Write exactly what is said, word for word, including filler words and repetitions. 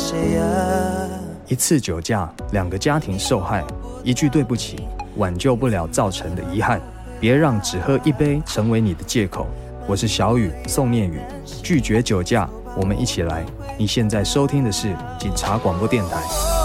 谁啊？ 一次酒驾，两个家庭受害，一句对不起，挽救不了造成的遗憾。别让只喝一杯成为你的借口。我是小雨宋念宇，拒绝酒驾，我们一起来。你现在收听的是警察广播电台。